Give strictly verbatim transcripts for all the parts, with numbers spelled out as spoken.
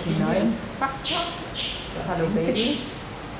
hinein. Hallo Babys.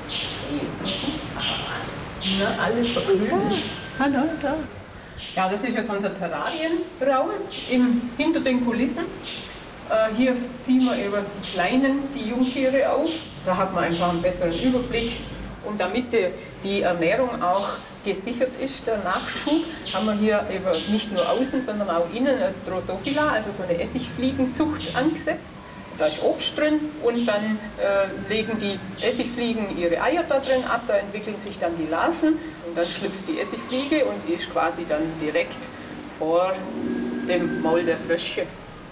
Na, alle vergrünt. Hallo, da. Ja, das ist jetzt unser Terrarienraum im, hinter den Kulissen. Äh, hier ziehen wir eben die Kleinen, die Jungtiere auf. Da hat man einfach einen besseren Überblick. Und damit die, die Ernährung auch gesichert ist, der Nachschub, haben wir hier eben nicht nur außen, sondern auch innen eine Drosophila, also so eine Essigfliegenzucht angesetzt. Da ist Obst drin und dann äh, legen die Essigfliegen ihre Eier da drin ab, da entwickeln sich dann die Larven und dann schlüpft die Essigfliege und die ist quasi dann direkt vor dem Maul der Fröschchen.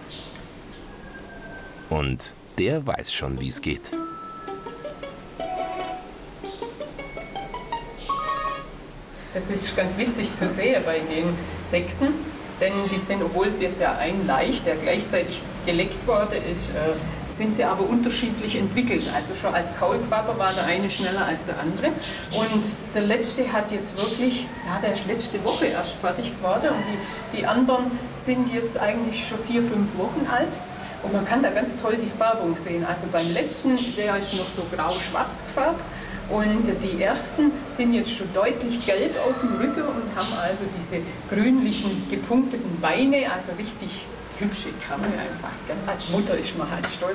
Und der weiß schon, wie es geht. Das ist ganz witzig zu sehen bei den Sechsen, denn die sind, obwohl es jetzt ja ein Laich, der gleichzeitig geleckt worden ist, äh, sind sie aber unterschiedlich entwickelt. Also schon als Kaulquappe war der eine schneller als der andere. Und der letzte hat jetzt wirklich, ja, der ist letzte Woche erst fertig geworden und die, die anderen sind jetzt eigentlich schon vier, fünf Wochen alt. Und man kann da ganz toll die Färbung sehen. Also beim letzten, der ist noch so grau-schwarz gefärbt. Und die ersten sind jetzt schon deutlich gelb auf dem Rücken und haben also diese grünlichen, gepunkteten Beine, also richtig hübsche Kamme einfach. Als Mutter ist man halt stolz.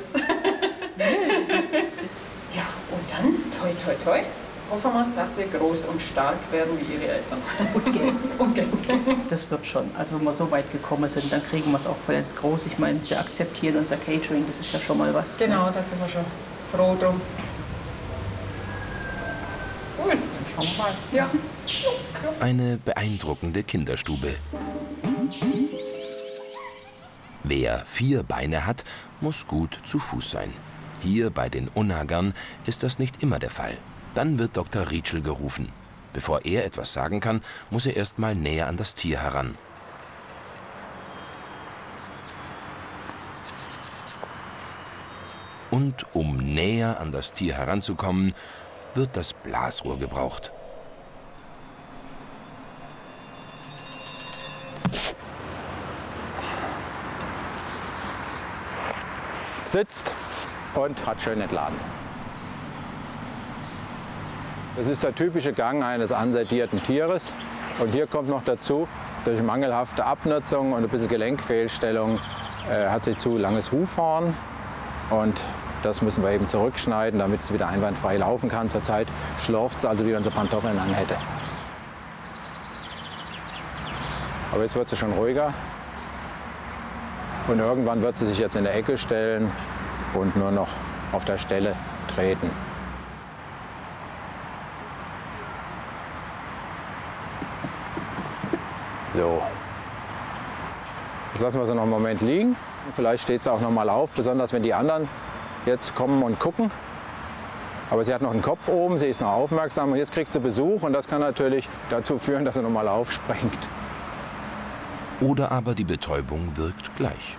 Ja, und dann, toi, toi, toi, hoffen wir, dass sie groß und stark werden wie ihre Eltern. Und gelb. Und gelb. Das wird schon. Also wenn wir so weit gekommen sind, dann kriegen wir es auch voll ins Groß. Ich meine, sie akzeptieren unser Catering, das ist ja schon mal was. Genau, da sind wir schon froh drum. Gut, dann schauen wir mal. Ja. Eine beeindruckende Kinderstube. Wer vier Beine hat, muss gut zu Fuß sein. Hier bei den Unagern ist das nicht immer der Fall. Dann wird Doktor Rietschel gerufen. Bevor er etwas sagen kann, muss er erst mal näher an das Tier heran. Und um näher an das Tier heranzukommen, wird das Blasrohr gebraucht. Sitzt und hat schön entladen. Das ist der typische Gang eines ansedierten Tieres. Und hier kommt noch dazu, durch mangelhafte Abnutzung und ein bisschen Gelenkfehlstellung äh, hat sie zu langes Hufhorn. Und das müssen wir eben zurückschneiden, damit es wieder einwandfrei laufen kann. Zurzeit schlurft es also, wie wenn sie Pantoffeln an hätte. Aber jetzt wird sie schon ruhiger. Und irgendwann wird sie sich jetzt in der Ecke stellen und nur noch auf der Stelle treten. So. Jetzt lassen wir sie noch einen Moment liegen. Vielleicht steht sie auch noch mal auf, besonders wenn die anderen jetzt kommen und gucken. Aber sie hat noch einen Kopf oben, sie ist noch aufmerksam und jetzt kriegt sie Besuch und das kann natürlich dazu führen, dass sie noch mal aufspringt. Oder aber die Betäubung wirkt gleich.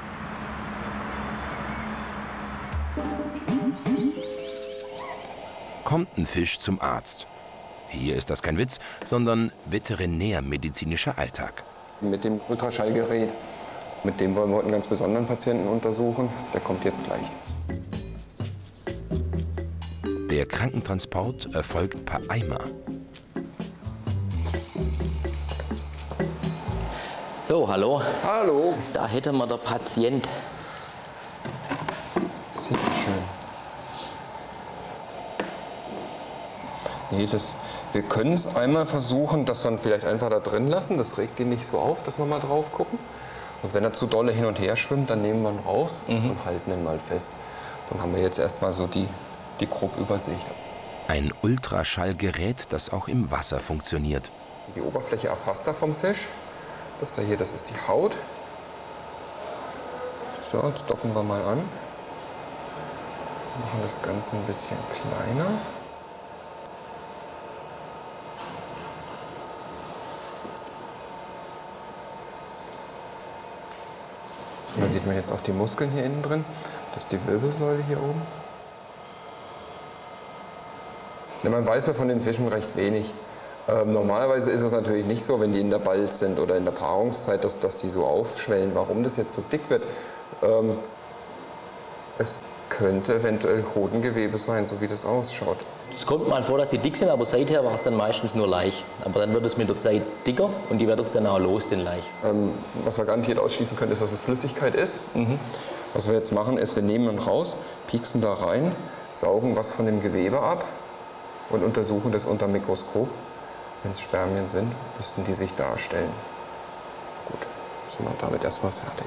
Kommt ein Fisch zum Arzt. Hier ist das kein Witz, sondern veterinärmedizinischer Alltag. Mit dem Ultraschallgerät, mit dem wollen wir heute einen ganz besonderen Patienten untersuchen. Der kommt jetzt gleich. Der Krankentransport erfolgt per Eimer. So, hallo. Hallo. Da hätte man der Patient. Sehr schön. Nee, das, wir können es einmal versuchen, dass wir ihn vielleicht einfach da drin lassen. Das regt ihn nicht so auf, dass wir mal drauf gucken. Und wenn er zu dolle hin und her schwimmt, dann nehmen wir ihn raus mhm. und halten ihn mal fest. Dann haben wir jetzt erstmal so die, die grobe Übersicht. Ein Ultraschallgerät, das auch im Wasser funktioniert. Die Oberfläche erfasst er vom Fisch. Das da hier, das ist die Haut. So, jetzt docken wir mal an. Machen das Ganze ein bisschen kleiner. Da sieht man jetzt auch die Muskeln hier innen drin. Das ist die Wirbelsäule hier oben. Ja, man weiß ja von den Fischen recht wenig. Ähm, normalerweise ist es natürlich nicht so, wenn die in der Balz sind oder in der Paarungszeit, dass, dass die so aufschwellen. Warum das jetzt so dick wird, ähm, Es könnte eventuell Hodengewebe sein, so wie das ausschaut. Es kommt mal vor, dass sie dick sind, aber seither war es dann meistens nur Laich. Aber dann wird es mit der Zeit dicker und die wird es dann auch los, den Laich. Ähm, was wir garantiert ausschließen können, ist, dass es Flüssigkeit ist. Mhm. Was wir jetzt machen, ist, wir nehmen ihn raus, pieksen da rein, saugen was von dem Gewebe ab und untersuchen das unter dem Mikroskop. Wenn es Spermien sind, müssten die sich darstellen. Gut, sind wir damit erstmal fertig.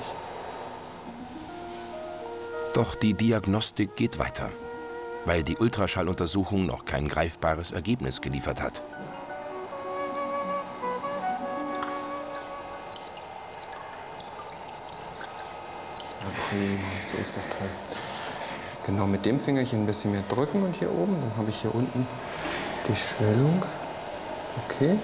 Doch die Diagnostik geht weiter, weil die Ultraschalluntersuchung noch kein greifbares Ergebnis geliefert hat. Okay, so ist doch toll. Genau, mit dem Fingerchen ein bisschen mehr drücken und hier oben, dann habe ich hier unten die Schwellung. Okay.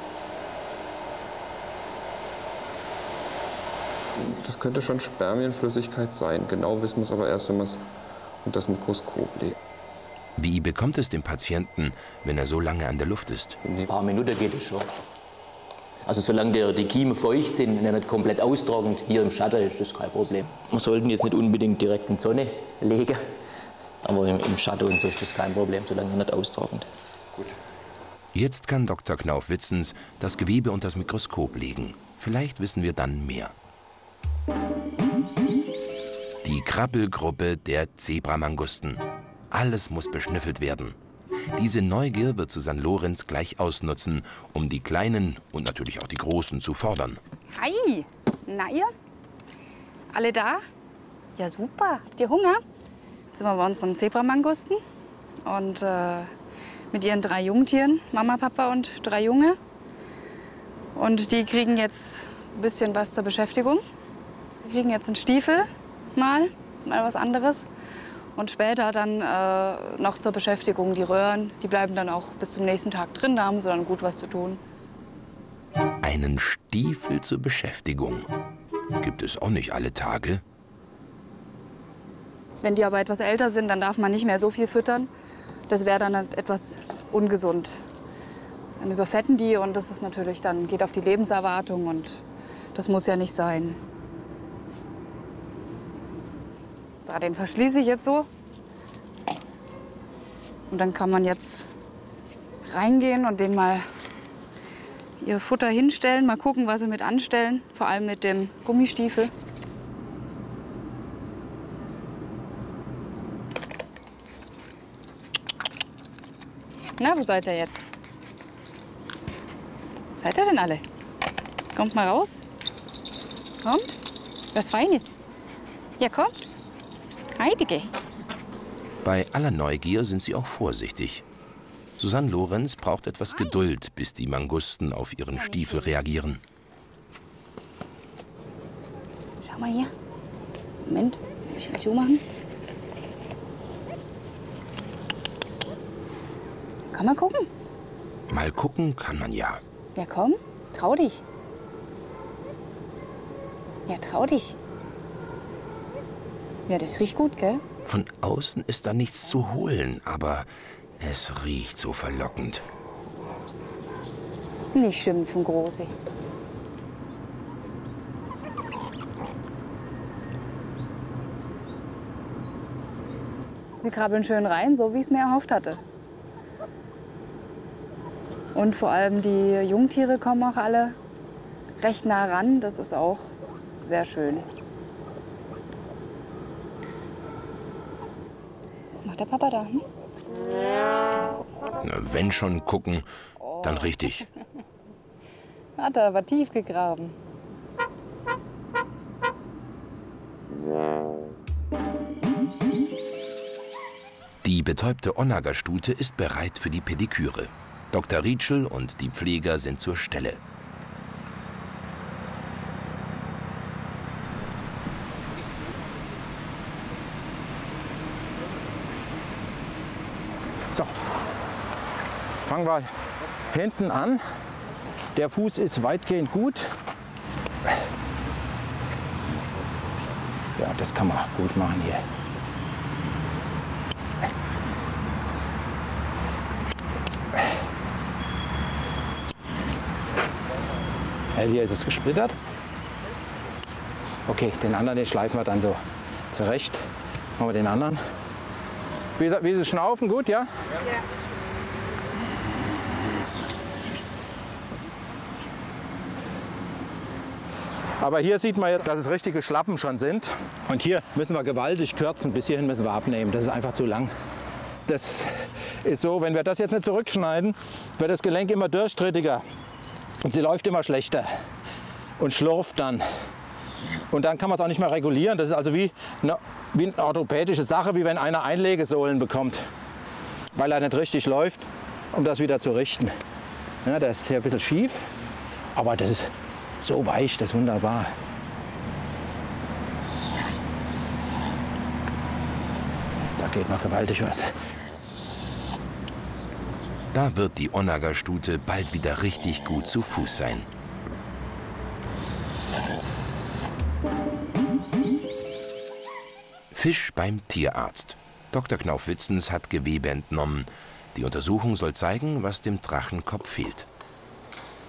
Das könnte schon Spermienflüssigkeit sein. Genau wissen wir es aber erst, wenn wir es unter das Mikroskop legen. Wie bekommt es den Patienten, wenn er so lange an der Luft ist? Ein paar Minuten geht es schon. Also solange der, die Kiemen feucht sind und nicht komplett austrocknet, hier im Schatten ist das kein Problem. Wir sollten jetzt nicht unbedingt direkt in die Sonne legen, aber im, im Schatten und so ist das kein Problem, solange er nicht austrocknet. Gut. Jetzt kann Doktor Knauf-Witzens das Gewebe unter das Mikroskop legen. Vielleicht wissen wir dann mehr. Die Krabbelgruppe der Zebramangusten. Alles muss beschnüffelt werden. Diese Neugier wird Susanne Lorenz gleich ausnutzen, um die Kleinen und natürlich auch die Großen zu fordern. Hi, na ihr? Alle da? Ja super, habt ihr Hunger? Jetzt sind wir bei unseren Zebramangusten und äh, mit ihren drei Jungtieren, Mama, Papa und drei Junge. Und die kriegen jetzt ein bisschen was zur Beschäftigung. Die kriegen jetzt einen Stiefel mal, mal was anderes. Und später dann äh, noch zur Beschäftigung die Röhren. Die bleiben dann auch bis zum nächsten Tag drin, da haben sie dann gut was zu tun. Einen Stiefel zur Beschäftigung gibt es auch nicht alle Tage. Wenn die aber etwas älter sind, dann darf man nicht mehr so viel füttern. Das wäre dann etwas ungesund. Dann überfetten die und das ist natürlich dann, geht auf die Lebenserwartung und das muss ja nicht sein. So, den verschließe ich jetzt so. Und dann kann man jetzt reingehen und den mal ihr Futter hinstellen, mal gucken, was sie mit anstellen, vor allem mit dem Gummistiefel. Na, wo seid ihr jetzt? Seid ihr denn alle? Kommt mal raus. Kommt. Was Feines. Ja, kommt. Heidige. Bei aller Neugier sind sie auch vorsichtig. Susanne Lorenz braucht etwas Geduld, bis die Mangusten auf ihren Stiefel reagieren. Schau mal hier. Moment, muss ich das zumachen? Kann man gucken? Mal gucken kann man ja. Ja, komm, trau dich. Ja, trau dich. Ja, das riecht gut, gell? Von außen ist da nichts zu holen, aber es riecht so verlockend. Nicht schimpfen, Große. Sie krabbeln schön rein, so wie ich es mir erhofft hatte. Und vor allem die Jungtiere kommen auch alle recht nah ran. Das ist auch sehr schön. Macht der Papa da? Hm? Na, wenn schon gucken, dann richtig. Hat er aber tief gegraben. Die betäubte Onagerstute ist bereit für die Pediküre. Doktor Rietschel und die Pfleger sind zur Stelle. So, fangen wir hinten an. Der Fuß ist weitgehend gut. Ja, das kann man gut machen hier. Ja, hier ist es gesplittert. Okay, den anderen den schleifen wir dann so zurecht. Machen wir den anderen. Wie, wie Sie schnaufen, gut, ja? Ja. Aber hier sieht man jetzt, dass es richtige Schlappen schon sind. Und hier müssen wir gewaltig kürzen, bis hierhin müssen wir abnehmen. Das ist einfach zu lang. Das ist so, wenn wir das jetzt nicht zurückschneiden, wird das Gelenk immer durchtrittiger. Und sie läuft immer schlechter und schlurft dann. Und dann kann man es auch nicht mehr regulieren. Das ist also wie eine, wie eine orthopädische Sache, wie wenn einer Einlegesohlen bekommt, weil er nicht richtig läuft, um das wieder zu richten. Ja, der ist hier ein bisschen schief, aber das ist so weich, das ist wunderbar. Da geht noch gewaltig was. Da wird die Onaga-Stute bald wieder richtig gut zu Fuß sein. Fisch beim Tierarzt. Doktor Knauf-Witzens hat Gewebe entnommen. Die Untersuchung soll zeigen, was dem Drachenkopf fehlt.